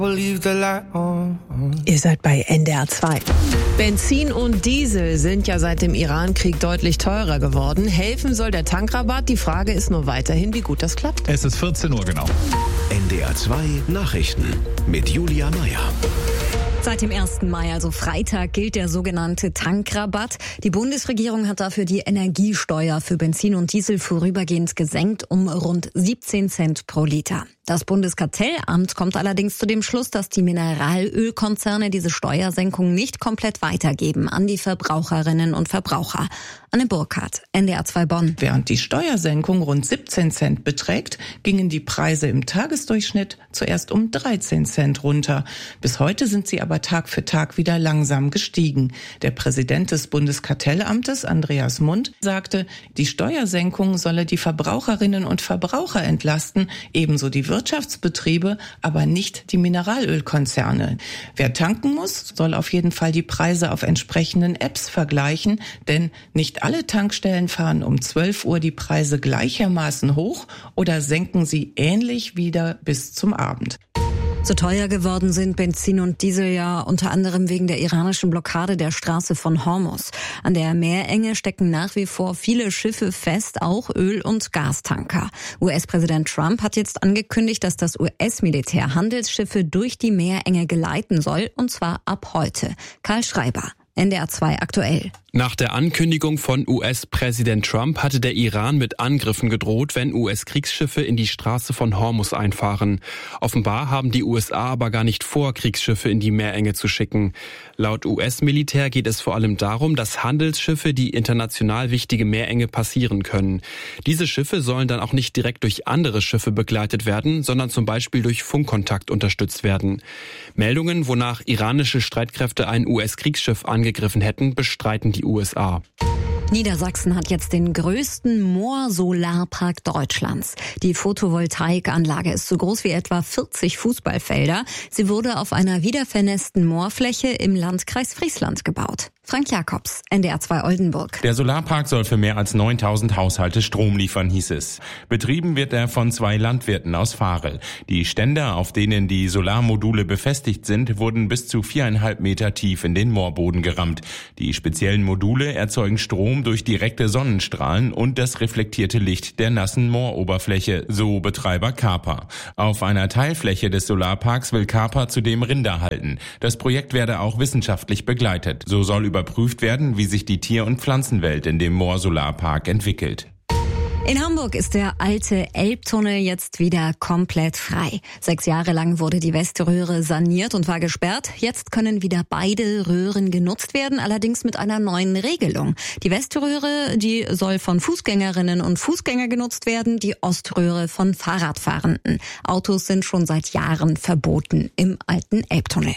Ihr seid bei NDR 2. Benzin und Diesel sind ja seit dem Irankrieg deutlich teurer geworden. Helfen soll der Tankrabatt. Die Frage ist nur weiterhin, wie gut das klappt. Es ist 14 Uhr genau. NDR 2 Nachrichten mit Julia Meyer. Seit dem 1. Mai, also Freitag, gilt der sogenannte Tankrabatt. Die Bundesregierung hat dafür die Energiesteuer für Benzin und Diesel vorübergehend gesenkt um rund 17 Cent pro Liter. Das Bundeskartellamt kommt allerdings zu dem Schluss, dass die Mineralölkonzerne diese Steuersenkung nicht komplett weitergeben an die Verbraucherinnen und Verbraucher. Anne Burkhardt, NDR 2 Bonn. Während die Steuersenkung rund 17 Cent beträgt, gingen die Preise im Tagesdurchschnitt zuerst um 13 Cent runter. Bis heute sind sie aber Tag für Tag wieder langsam gestiegen. Der Präsident des Bundeskartellamtes, Andreas Mund, sagte, die Steuersenkung solle die Verbraucherinnen und Verbraucher entlasten, ebenso die Wirtschaftsbetriebe, aber nicht die Mineralölkonzerne. Wer tanken muss, soll auf jeden Fall die Preise auf entsprechenden Apps vergleichen, denn nicht alle Tankstellen fahren um 12 Uhr die Preise gleichermaßen hoch oder senken sie ähnlich wieder bis zum Abend. So teuer geworden sind Benzin und Diesel ja unter anderem wegen der iranischen Blockade der Straße von Hormuz. An der Meerenge stecken nach wie vor viele Schiffe fest, auch Öl- und Gastanker. US-Präsident Trump hat jetzt angekündigt, dass das US-Militär Handelsschiffe durch die Meerenge geleiten soll, und zwar ab heute. Karl Schreiber, NDR 2 aktuell. Nach der Ankündigung von US-Präsident Trump hatte der Iran mit Angriffen gedroht, wenn US-Kriegsschiffe in die Straße von Hormuz einfahren. Offenbar haben die USA aber gar nicht vor, Kriegsschiffe in die Meerenge zu schicken. Laut US-Militär geht es vor allem darum, dass Handelsschiffe die international wichtige Meerenge passieren können. Diese Schiffe sollen dann auch nicht direkt durch andere Schiffe begleitet werden, sondern zum Beispiel durch Funkkontakt unterstützt werden. Meldungen, wonach iranische Streitkräfte ein US-Kriegsschiff angegriffen hätten, bestreiten die USA. Niedersachsen hat jetzt den größten Moorsolarpark Deutschlands. Die Photovoltaikanlage ist so groß wie etwa 40 Fußballfelder. Sie wurde auf einer wiedervernässten Moorfläche im Landkreis Friesland gebaut. Frank Jakobs, NDR 2 Oldenburg. Der Solarpark soll für mehr als 9.000 Haushalte Strom liefern, hieß es. Betrieben wird er von 2 Landwirten aus Varel. Die Ständer, auf denen die Solarmodule befestigt sind, wurden bis zu 4,5 Meter tief in den Moorboden gerammt. Die speziellen Module erzeugen Strom durch direkte Sonnenstrahlen und das reflektierte Licht der nassen Mooroberfläche, so Betreiber Kaper. Auf einer Teilfläche des Solarparks will Kaper zudem Rinder halten. Das Projekt werde auch wissenschaftlich begleitet. So soll überprüft werden, wie sich die Tier- und Pflanzenwelt in dem Moor-Solarpark entwickelt. In Hamburg ist der alte Elbtunnel jetzt wieder komplett frei. 6 Jahre lang wurde die Weströhre saniert und war gesperrt. Jetzt können wieder beide Röhren genutzt werden, allerdings mit einer neuen Regelung. Die Weströhre, die soll von Fußgängerinnen und Fußgängern genutzt werden, die Oströhre von Fahrradfahrenden. Autos sind schon seit Jahren verboten im alten Elbtunnel.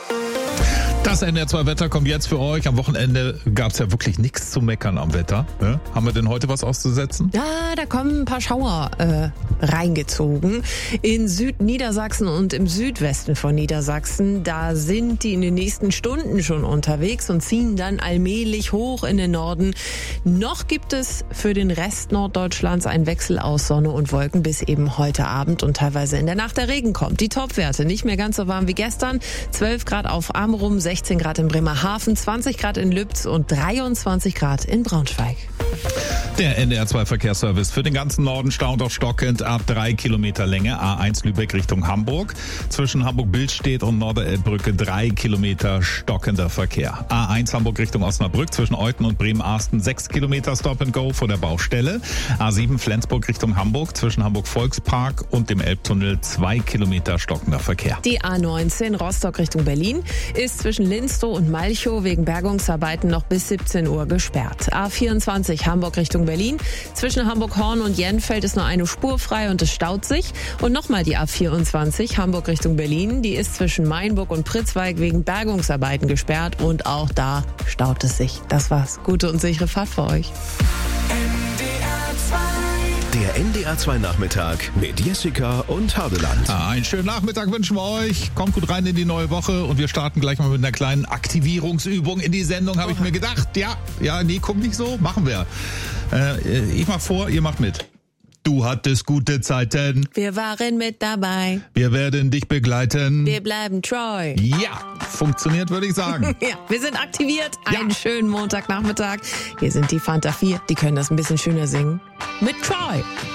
Das NDR 2 Wetter kommt jetzt für euch. Am Wochenende gab es ja wirklich nichts zu meckern am Wetter. Ne? Haben wir denn heute was auszusetzen? Ja, da kommen ein paar Schauer reingezogen. In Südniedersachsen und im Südwesten von Niedersachsen, da sind die in den nächsten Stunden schon unterwegs und ziehen dann allmählich hoch in den Norden. Noch gibt es für den Rest Norddeutschlands einen Wechsel aus Sonne und Wolken, bis eben heute Abend und teilweise in der Nacht der Regen kommt. Die Topwerte nicht mehr ganz so warm wie gestern. 12 Grad auf Amrum, 16 Grad in Bremerhaven, 20 Grad in Lübz und 23 Grad in Braunschweig. Der NDR 2 Verkehrsservice für den ganzen Norden staunt auf stockend ab 3 Kilometer Länge. A1 Lübeck Richtung Hamburg. Zwischen Hamburg-Billstedt und Norderelbbrücke 3 Kilometer stockender Verkehr. A1 Hamburg Richtung Osnabrück zwischen Euthen und Bremen-Arsten 6 Kilometer Stop and Go vor der Baustelle. A7 Flensburg Richtung Hamburg zwischen Hamburg-Volkspark und dem Elbtunnel 2 Kilometer stockender Verkehr. Die A19 Rostock Richtung Berlin ist zwischen Linstow und Malchow wegen Bergungsarbeiten noch bis 17 Uhr gesperrt. A24 Hamburg Richtung Berlin. Zwischen Hamburg-Horn und Jenfeld ist nur eine Spur frei und es staut sich. Und nochmal die A24 Hamburg Richtung Berlin. Die ist zwischen Mainburg und Pritzwalk wegen Bergungsarbeiten gesperrt und auch da staut es sich. Das war's. Gute und sichere Fahrt für euch. Der NDR 2 Nachmittag mit Jessica und Hadeland. Einen schönen Nachmittag wünschen wir euch. Kommt gut rein in die neue Woche und wir starten gleich mal mit einer kleinen Aktivierungsübung in die Sendung, habe ich mir gedacht. Ja, nee, guck nicht so, machen wir. Ich mach vor, ihr macht mit. Du hattest gute Zeiten. Wir waren mit dabei. Wir werden dich begleiten. Wir bleiben treu. Ja, funktioniert, würde ich sagen. Ja, wir sind aktiviert. Einen schönen Montagnachmittag. Hier sind die Fanta 4. Die können das ein bisschen schöner singen. Mit Troy.